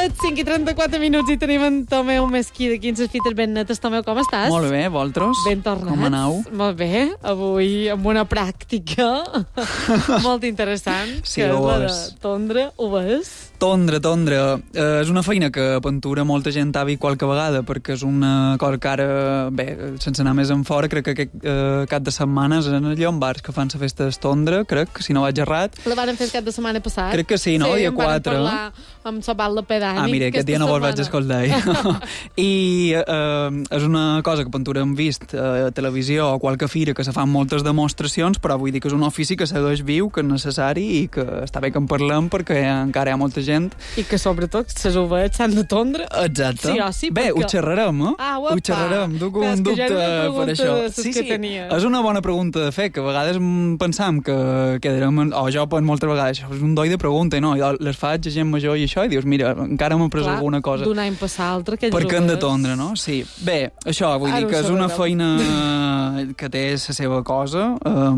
les 5:34 i tenim en Tomeu Mesquí d'aquí en ses fites ben netes. Tomeu, com estàs? Molt bé, vosaltres? Ben tornats. Com aneu? Molt bé, avui amb una pràctica molt interessant, Sí, que és ho la de és. tondre. Ho és? Tondre. És una feina que aventura molta gent a Vic qualque vegada, perquè és una cosa que ara, bé, sense anar més en fora, crec que aquest cap de setmanes en el Llombards que fan la festa d'Estondre, crec, si no vaig errat. La van fer el cap de setmana passat. Crec que sí, no? Dia 4. Sí, em van parlar amb Sobal la Pedani. Mira, aquest dia no vos vaig escoltar. I és una cosa que aventura hem vist a televisió o qualque fira que se fan moltes demostracions, però vull dir que és un ofici que segueix viu, que és necessari i que està bé que en parlem perquè encara hi ha molta gent. I que sobretot les ovelles s'han de tondre. Exacte. Sí o sí, bé, perquè... ho xerrarem, eh? Guapa. Ho xerrarem, duc un dubte per això. Sí, tenia. És una bona pregunta de fer, que a vegades pensam que quedarem, o jo penso moltes vegades, això és un doi de pregunta, no? Jo les faig a gent major i això, i dius, mira, encara m'ha pres alguna cosa. D'un any passar l'altre, per què han de tondre, no? Sí. Bé, això, vull dir que és una feina que té la seva cosa.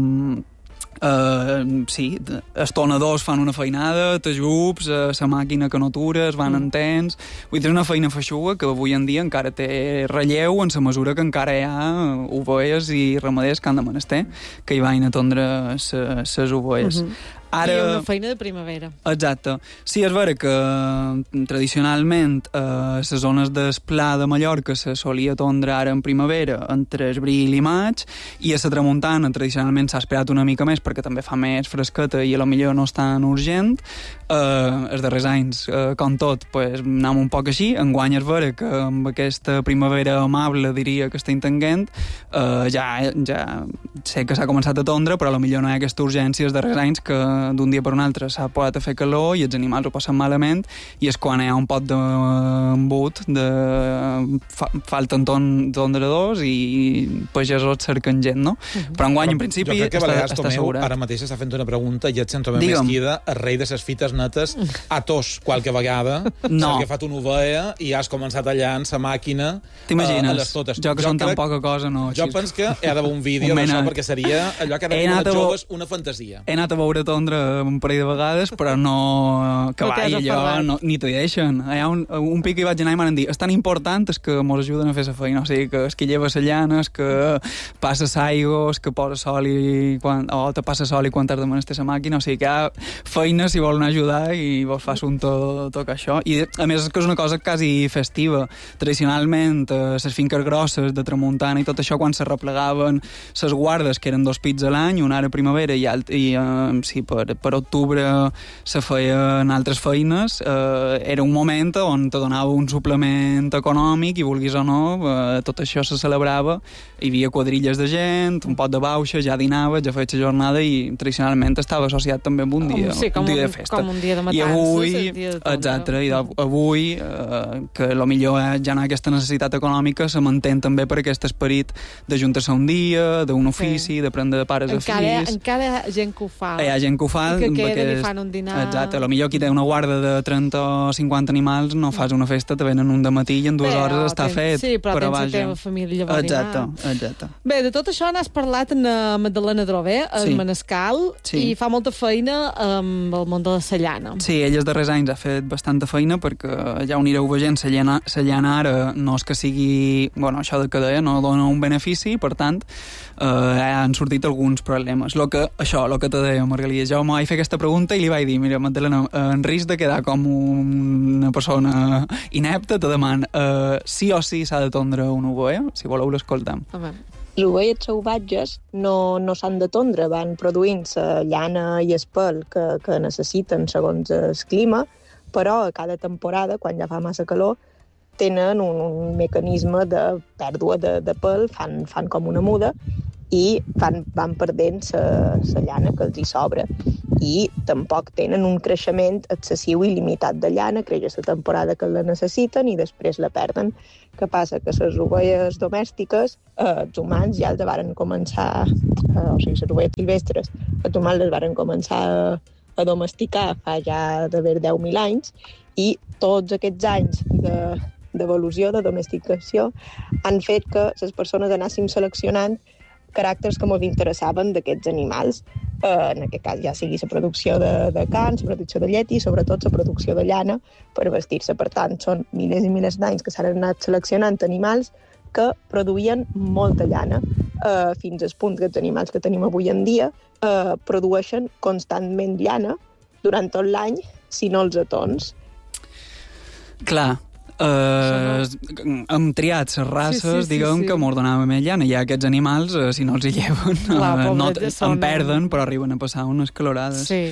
Sí, els tonadors fan una feinada, t'ajups, la màquina que no atures, van en tens. Vull dir, és una feina feixuga que avui en dia encara té relleu en la mesura que encara hi ha ovelles i ramaders que han de menester que hi vagin a tondre les ovelles. Ara... I una feina de primavera. Exacte. Sí, és vera que tradicionalment a les zones del Pla de Mallorca se solia tondre ara en primavera entre abril i maig, i a la tramuntana tradicionalment s'ha esperat una mica més perquè també fa més fresqueta i a lo millor no és tan urgent. Els darrers anys, com tot, pues, anem un poc així. Enguany és vera que amb aquesta primavera amable, diria, que estem tenint, ja sé que s'ha començat a tondre, però a lo millor no hi ha aquesta urgència els darrers anys que d'un dia per un altre s'ha posat a fer calor i els animals ho passen malament, i és quan hi ha un pot d'embut falten tondredors i pagesos cerquen gent, no? Però enguany, en principi, jo crec que Balears, està Tomeu, assegurat. ara mateix està fent una pregunta i et sento ben mesquida, el rei de ses fites netes, a tos qualque vegada, s'ha agafat una ovella i has començat allà en sa màquina. T'imagines? A les totes. Jo que són tan poca cosa, no. Jo penso que hi ha d'haver un vídeo d'això, perquè seria allò que ara com joves una fantasia. He anat a veure tondre un parell de vegades, però no... que va, i allò ni t'hi deixen. Hi ha un pic que hi vaig anar i m'han dit, és tan important és que mos ajuden a fer la feina, o sigui, que es que lleva la llana, és que passa l'aigua, és que posa sol o te passa sol i quan t'has de menester la màquina, o sigui que hi ha feina si volen ajudar i vos fa un tot això. I a més és que és una cosa quasi festiva. Tradicionalment, les finques grosses de tramuntana i tot això, quan se replegaven les guardes, que eren 2 pits a l'any, una ara a primavera i sí, per octubre se feien altres feines, era un moment on te donava un suplement econòmic i, vulguis o no, tot això se celebrava, hi havia quadrilles de gent, un pot de bauxa, ja dinava, ja feia la jornada i tradicionalment estava associat també amb un dia, un dia de festa. Com un dia de matances. I avui, exacte, i avui que potser ja no hi ha aquesta necessitat econòmica, se mantén també per aquest esperit d'ajuntar-se un dia, d'un ofici, de prendre de pares a fills. Encara hi ha gent que ho fa. Hi ha gent que ho fa. I que queden i fan un dinar. Exacte, potser qui té una guarda de 30 o 50 animals no fas una festa, te venen un dematí i en 2 hores està fet. Sí, però tens la teva família a exacte. Bé, de tot això n'has parlat amb Magdalena Drové, en Manescal, i fa molta feina amb el món de la cellana. Sí, ell els darrers anys ha fet bastanta feina perquè ja ho anireu veient, la llana ara no és que sigui, bueno, això de que deia, no dona un benefici, per tant, han sortit alguns problemes. Lo que te deia, Margalida, jo m'ho vaig fer aquesta pregunta i li vaig dir, mira, Magdalena, en risc de quedar com una persona inepta, te deman, sí o sí s'ha de tondre una ovella? Si voleu l'escoltam. Les ovelles salvatges no s'han de tondre, van produint la llana i el pèl que necessiten segons el clima, però a cada temporada, quan ja fa massa calor, tenen un mecanisme de pèrdua de pèl, fan com una muda i van perdent la llana que els hi sobra. I tampoc tenen un creixement excessiu i limitat de llana, creix la temporada que la necessiten i després la perden. Què passa? Que les ovelles domèstiques, els humans ja els varen començar, o sigui, les ovelles silvestres, els humans les varen començar a domesticar fa ja d'haver 10.000 anys, i tots aquests anys d'evolució, de domesticació, han fet que les persones anàssim seleccionant caràcters que ens interessaven d'aquests animals. En aquest cas ja sigui la producció de carn, la producció de llet i sobretot la producció de llana per vestir-se. Per tant, són milers i milers d'anys que s'han anat seleccionant animals que produïen molta llana, fins al punt que els animals que tenim avui en dia produeixen constantment llana durant tot l'any, si no els atons. Clar, hem triat les races, diguem, que mos donaven més llana. I aquests animals, si no els hi lleven, en perden, però arriben a passar unes calorades. Sí.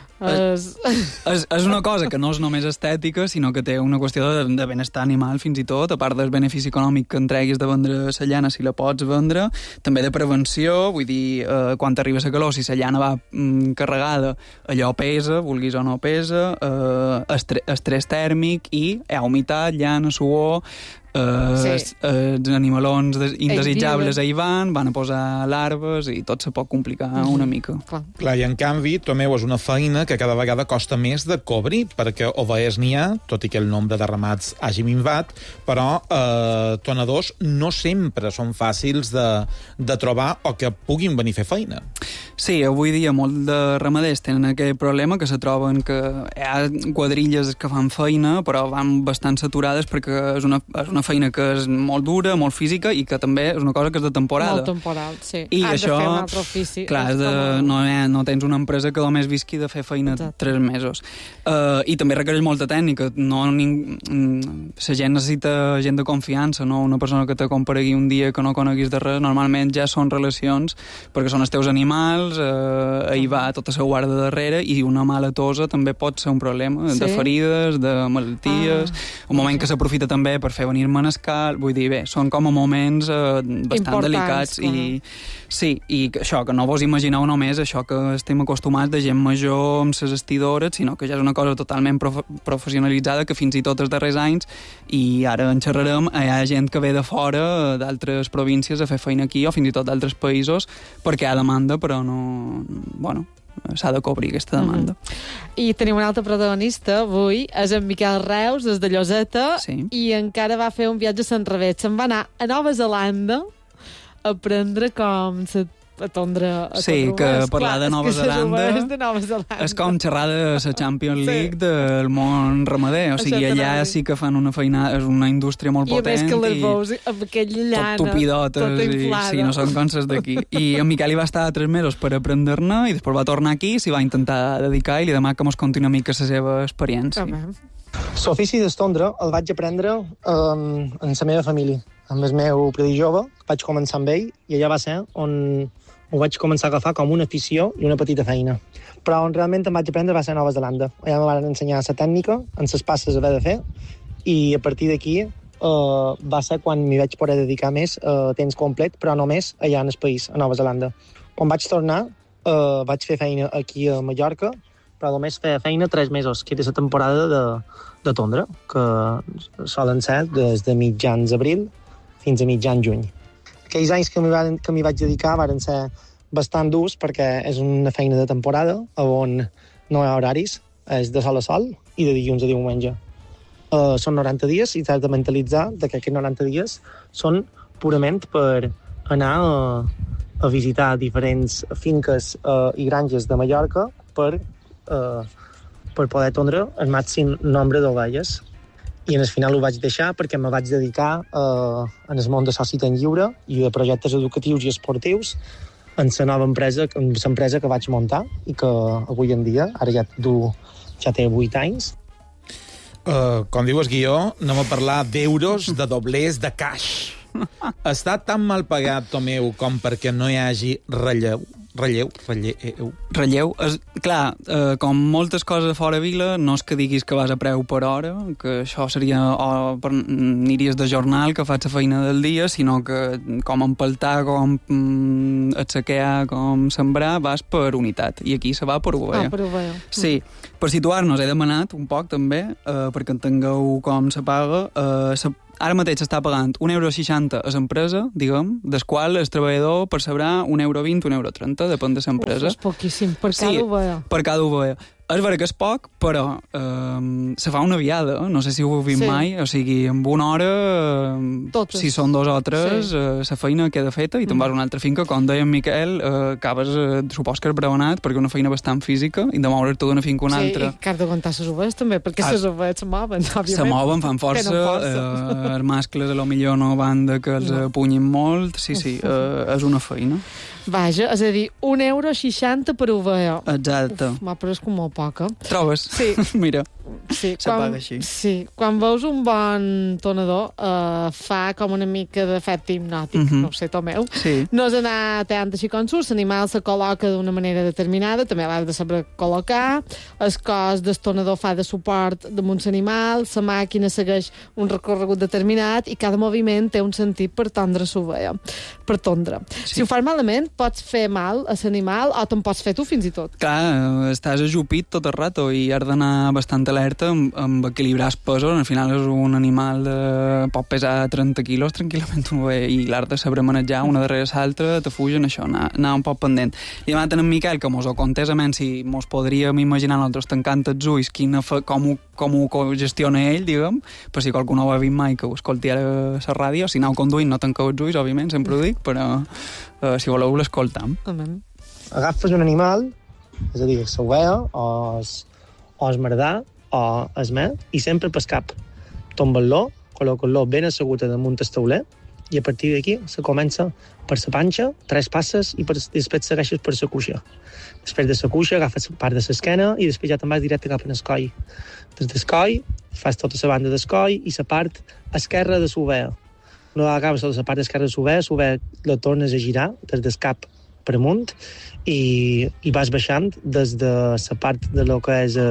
És una cosa que no és només estètica, sinó que té una qüestió de benestar animal, fins i tot, a part del benefici econòmic que en treguis de vendre la llana, si la pots vendre, també de prevenció, vull dir, quan t'arriba la calor, si la llana va carregada, allò pesa, vulguis o no pesa, estrès tèrmic i hi ha humitat, llana, suor, els animalons indesitjables hi van a posar larves i tot se pot complicar una mica. Clar, i en canvi, Tomeu, és una feina que cada vegada costa més de cobrir, perquè ovelles n'hi ha, tot i que el nombre de ramats hagi minvat, però tonadors no sempre són fàcils de trobar o que puguin venir a fer feina. Sí, avui dia molts de ramaders tenen aquest problema, que se troben que hi ha quadrilles que fan feina, però van bastant saturades perquè és una feina que és molt dura, molt física i que també és una cosa que és de temporada. Molt temporal, sí. I has això, de fer un altre ofici. Clar, no tens una empresa que només visqui de fer feina 3 mesos. I també requereix molta tècnica. La gent necessita gent de confiança, no una persona que t'acomparegui un dia que no coneguis de res. Normalment ja són relacions, perquè són els teus animals, hi va tota la guarda darrere i una mala tosa també pot ser un problema, de ferides, de malalties, un moment que s'aprofita també per fer venir manescal, vull dir, bé, són com a moments bastant delicats i sí, i això, que no vos imagineu només això que estem acostumats de gent major amb ses estidores, sinó que ja és una cosa totalment professionalitzada que fins i tot els darrers anys, i ara en xerrarem, hi ha gent que ve de fora d'altres províncies a fer feina aquí o fins i tot d'altres països perquè hi ha demanda, però no... Bueno, s'ha de cobrir aquesta demanda. I tenim un altre protagonista avui, és en Miquel Reus, des de Lloseta, i encara va fer un viatge a Sant Revés. Se'n va anar a Nova Zelanda a aprendre com a tondre... Sí, que parlar de Nova Zelanda és com xerrar de la Champions League del món ramader. O sigui, allà sí que fan una feina, és una indústria molt potent. I a més que les veus amb aquella llana, tot tupidotes, i no són com les d'aquí. I en Miquel hi va estar 3 mesos per aprendre-ne i després va tornar aquí, s'hi va intentar dedicar i li demà que mos conti una mica la seva experiència. L'ofici d'estondre el vaig aprendre en la meva família. Amb el meu predí jove, vaig començar amb ell i allà va ser on ho vaig començar a agafar com una afició i una petita feina. Però on realment em vaig aprendre va ser a Nova Zelanda. Allà me van ensenyar la tècnica, en les passes a haver de fer, i a partir d'aquí va ser quan m'hi vaig poder dedicar més a temps complet, però només allà en el país, a Nova Zelanda. Quan vaig tornar, vaig fer feina aquí a Mallorca, però només feia feina 3 mesos, que era la temporada de tondre, que solen ser des de mitjans abril fins a mitjans juny. Aquells anys que m'hi vaig dedicar van ser bastant durs perquè és una feina de temporada on no hi ha horaris, és de sol a sol i de dilluns a diumenge. Són 90 dies i t'has de mentalitzar que aquests 90 dies són purament per anar a visitar diferents finques i granges de Mallorca per poder tondre el màxim nombre d'ovelles. I al final ho vaig deixar perquè me vaig dedicar en el món de soci temps lliure i de projectes educatius i esportius en la nova empresa, en l'empresa que vaig muntar i que avui en dia, ara ja té 8 anys. Com diu el guió, anem a parlar d'euros, de doblers, de cash. Està tan mal pagat, Tomeu, com perquè no hi hagi relleu? Relleu. Clar, com moltes coses a fora vila, no és que diguis que vas a preu per hora, que això seria aniries de jornal, que faig la feina del dia, sinó que com empeltar, com aixecar, com sembrar, vas per unitat. I aquí se va per ovella. Per ovella. Sí. Per situar-nos he demanat un poc també, perquè entengueu com se paga. Ara mateix s'està pagant 1,60 € a l'empresa, diguem, del qual el treballador percebrà 1,20 €, 1,30 €, depèn de l'empresa. És poquíssim, per cada ovella. Per cada ovella. És vera que és poc, però se fa una viada, no sé si ho heu vist mai, o sigui, en una hora, si són 2 o 3, la feina queda feta i te'n vas a una altra finca, com deia en Miquel, acabes, supos que és braonat, perquè una feina bastant física, i de moure's-te d'una finca a una altra. Sí, i que has d'aguantar les ovelles també, perquè les ovelles se mouen, òbviament. Se mouen, fan força, els mascles a lo millor no van de que els apunyin molt, sí, és una feina. Vaja, és a dir, €1,60 per ovella. Exacte. M'ha pres com molt poca. Trobes? Sí. Mira, sí, s'apaga així. Sí, quan veus un bon tonador fa com una mica d'efecte hipnòtic, no ho sé, Tomeu. Sí. No és anar tant així com surt, l'animal se col·loca d'una manera determinada, també l'has de saber col·locar, el cos del tonador fa de suport damunt l'animal, la màquina segueix un recorregut determinat i cada moviment té un sentit per tondre l'ovella, per tondre. Sí. Si ho fas malament, pots fer mal a l'animal o te'n pots fer tu fins i tot. Clar, estàs ajupit tot el rato i has d'anar bastant alerta amb equilibrar els pesos. Al final és un animal pot pesar 30 quilos tranquil·lament i l'has de saber manejar una darrere l'altra, te fugen això, anar un poc pendent. I demà en Miquel, que mos ho contés a menys si mos podríem imaginar nosaltres tancant els ulls com ho gestiona ell, diguem, per si qualcú no ho ha vist mai, que ho escolti ara a la ràdio. Si aneu conduint, no tanqueu els ulls, òbviament, sempre ho dic, però si voleu l'escoltam. Agafes un animal, és a dir, l'ovella o el merdà o el met, i sempre pel cap. Tombes-lo, col·loques-lo ben assegut damunt el tauler, i a partir d'aquí se comença per la panxa, 3 passes, i després segueixes per la cuixa. Després de la cuixa agafes part de l'esquena i després ja te'n vas directe cap al coll. Des del coll fas tota la banda del coll i la part esquerra de l'ovella. No agafes tota la part esquerra de l'ovella la tornes a girar des del cap per amunt i vas baixant des de la part de lo que és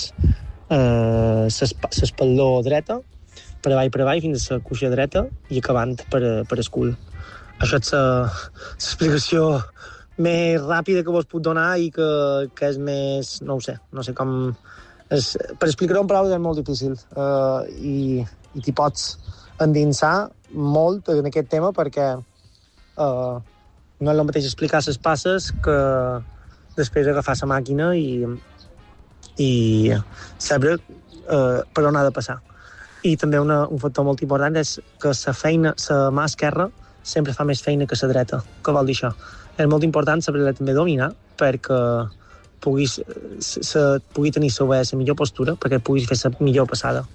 l'espaldó dreta per avall fins a la cuixa dreta i acabant per el cul. Això és l'explicació més ràpida que vos puc donar i que és més... no sé com... per explicar-ho en paraules és molt difícil i t'hi pots endinsar molt en aquest tema perquè no és el mateix explicar les passes que després agafar la màquina i saber per on ha de passar. I també un factor molt important és que la mà esquerra sempre fa més feina que la dreta. Què vol dir això? És molt important saber-la també dominar perquè pugui tenir la millor postura, perquè puguis fer la millor passada.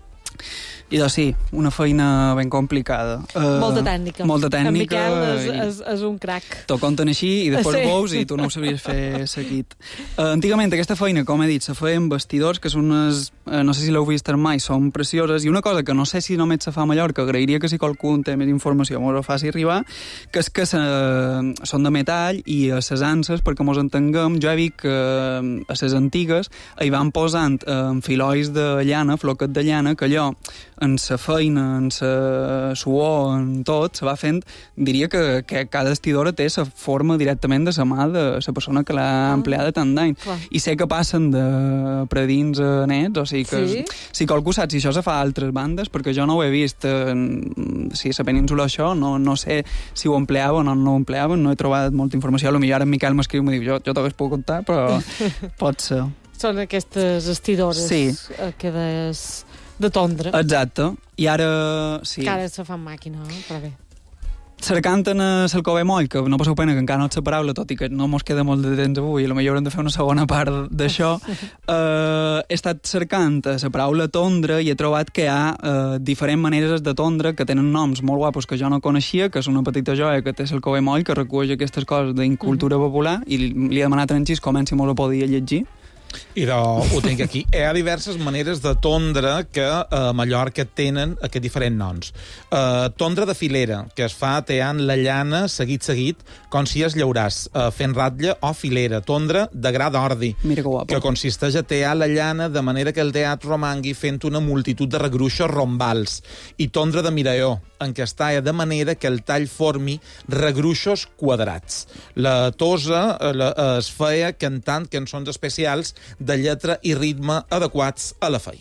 I doncs sí, una feina ben complicada. Molta tècnica. En Miquel és un crac. T'ho conten així i després veus i tu no ho sabies fer seguit. Antigament aquesta feina, com he dit, se feia amb vestidors, que són unes, no sé si l'heu vist mai, són precioses, i una cosa que no sé si només se fa a Mallorca, agrairia que si qualcú té més informació mos ho faci arribar, que és que són de metall i a les anses, perquè mos entenguem, jo he vist que a les antigues hi van posant filolls de llana, floquet de llana, que allò en sa feina, en sa suor, en tot, se va fent, diria que cada vestidora té sa forma directament de sa mà de la persona que l'ha empleada tant d'any. I sé que passen de predins a nets, o sigui que si qualcú sap si això se fa a altres bandes, perquè jo no ho he vist, si a la península això, no sé si ho empleaven o no ho empleaven, no he trobat molta informació, potser ara en Miquel m'escriu i m'ho diu, jo t'ho puc contar, però pot ser. Són aquestes vestidores que de tondre. Exacte. I ara... sí. Que ara se fa amb màquina, però bé. Cercant en l'Alcover Moll, que no passeu pena que encara no ets la paraula, tot i que no mos queda molt de temps avui, i potser haurem de fer una segona part d'això, he estat cercant la paraula tondre i he trobat que hi ha diferents maneres de tondre que tenen noms molt guapos que jo no coneixia, que és una petita joia que té l'Alcover Moll, que recull aquestes coses d'incultura popular, i li he demanat a en Xisco si mos ho podia llegir. I ho tinc aquí. Hi ha diverses maneres de tondre que a Mallorca tenen aquests diferents noms. Tondre de filera, que es fa teant la llana seguit, com si es llauràs, fent ratlla o filera. Tondre de gra d'ordi, que consisteix a tear la llana de manera que el teat romangui fent una multitud de regruixos rombals. I tondre de miraó, en què es talla de manera que el tall formi regruixos quadrats. La tosa es feia cantant cançons especials de lletra i ritme adequats a la feina.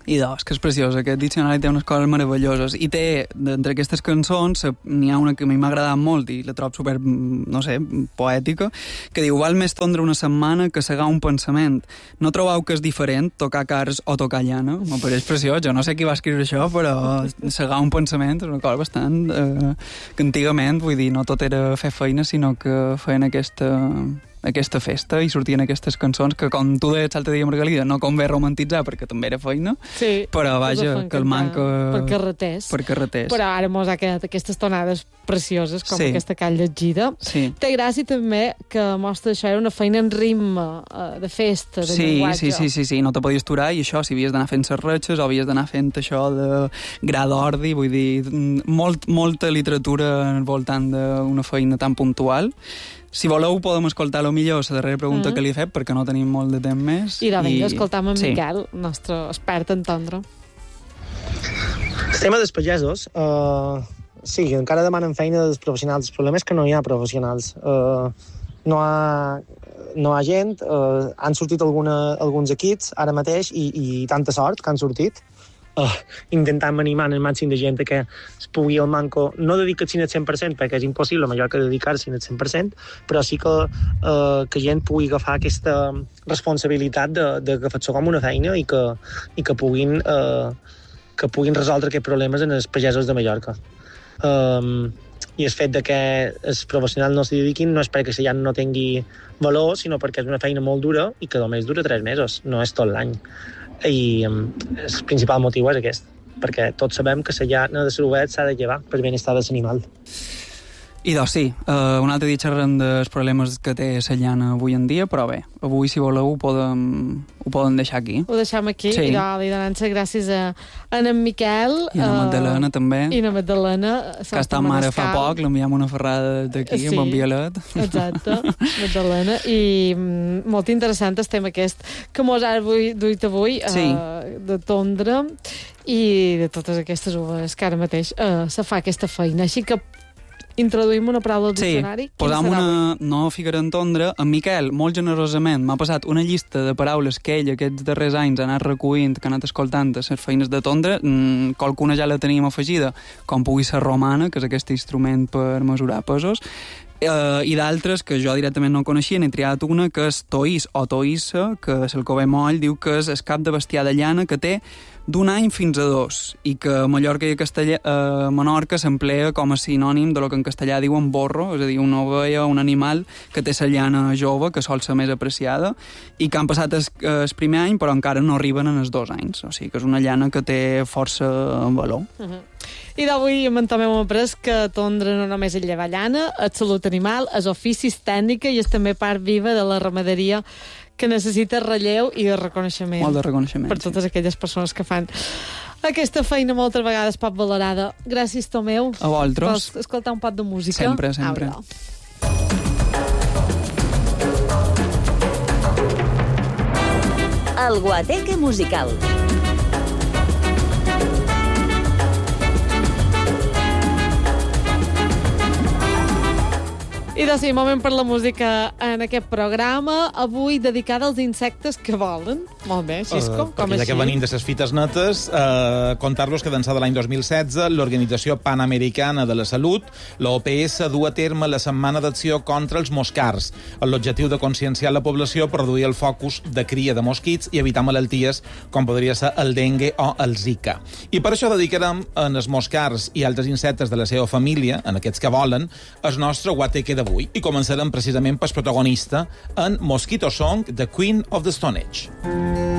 que és preciós. Aquest diccionari té unes coses meravelloses. I té, d'entre aquestes cançons, n'hi ha una que a mi m'ha agradat molt i la trobo super, no sé, poètica, que diu: val més tondre una setmana que segar un pensament. No trobeu que és diferent tocar cars o tocar llana? M'ho pareix preciós. Jo no sé qui va escriure això, però segar un pensament és una cosa bastant... que antigament, vull dir, no tot era fer feina, sinó que feien aquesta festa i sortien aquestes cançons que, com tu deies l'altre dia, Margalida, no convé romantitzar perquè també era feina, però vaja, que el manca... Per carreters. Però ara mos ha quedat aquestes tonades precioses, com aquesta que han llegida. Té gràcia també que mostra això, era una feina en ritme, de festa, de llenguatge. Sí, no te podies aturar, i això, si havies d'anar fent ses retxes o havies d'anar fent això de gra d'ordi, vull dir, molta literatura al voltant d'una feina tan puntual. Si voleu, podem escoltar millor la darrera pregunta que li he fet, perquè no tenim molt de temps més. I vinga, escoltam en Miquel, el nostre expert en tondre. El tema dels pagesos, sí, encara demanen feina dels professionals. El problema és que no hi ha professionals. No hi ha gent, han sortit alguns equips ara mateix, i tanta sort que han sortit, intentant animar el màxim de gent que es pugui el manco, no dedicar-s'hi al 100%, perquè és impossible a Mallorca dedicar-s'hi al 100%, però sí que gent pugui agafar aquesta responsabilitat d'agafar-se com una feina i que puguin resoldre aquests problemes en els pagesos de Mallorca. I el fet que els professionals no s'hi dediquin no és perquè la llana no tingui valor, sinó perquè és una feina molt dura i que només dura 3 mesos, no és tot l'any. I el principal motiu és aquest, perquè tots sabem que la llana de l'ovet s'ha de llevar per benestar de l'animal. I doncs sí, un altre dia xerrem dels problemes que té la llana avui en dia, però bé, avui, si voleu, ho podem deixar aquí. Ho deixem aquí, i li donem les gràcies a en Miquel. I a la Magdalena, també. I a la Magdalena. Que ha estat mare fa poc, l'enviem una ferrada d'aquí, amb en Violet. Exacte, Magdalena. I molt interessant el tema aquest que mos ha duit avui, de tondre, i de totes aquestes uves que ara mateix se fa aquesta feina. Així que introduïm una paraula al diccionari. Sí, posam una... No ficaré en tondre. En Miquel, molt generosament, m'ha passat una llista de paraules que ell aquests darrers anys ha anat recollint, que ha anat escoltant a les feines de tondre. Qualcuna ja la teníem afegida, com pugui ser romana, que és aquest instrument per mesurar pesos, i d'altres que jo directament no coneixia. N'he triat una que és toís o toïssa, que l'Alcover Moll diu que és el cap de bestiar de llana que té d'1 any fins a 2, i que a Mallorca i a Menorca s'emplea com a sinònim de lo que en castellà diuen borro, és a dir, una ovella, un animal que té la llana jove, que sol ser més apreciada, i que han passat el primer any, però encara no arriben en els 2 anys. O sigui que és una llana que té força valor. I d'avui amb en Tomeu hem après que tondre no només és llevar llana, és salut animal, és oficis, tècnica i és també part viva de la ramaderia, que necessita relleu i de reconeixement. Molt de reconeixement, per totes aquelles persones que fan aquesta feina moltes vegades poc valorada. Gràcies, Tomeu. A vosaltres. Vols escoltar un pot de música? Sempre, sempre. El Guateque Musical. I doncs sí, moment per la música en aquest programa, avui dedicada als insectes que volen. Molt bé, Xisco, com així. Ja que venim de les fites netes, contar-los que d'ençà de l'any 2016 l'Organització Panamericana de la Salut, l'OPS, du a terme la Setmana d'Acció contra els Moscars, amb l'objectiu de conscienciar la població per reduir el focus de cria de mosquits i evitar malalties com podria ser el dengue o el Zika. I per això dedicarem en els moscars i altres insectes de la seva família, en aquests que volen, el nostre guateque d'avui. I començarem precisament pel protagonista en Mosquito Song, The Queen of the Stone Age.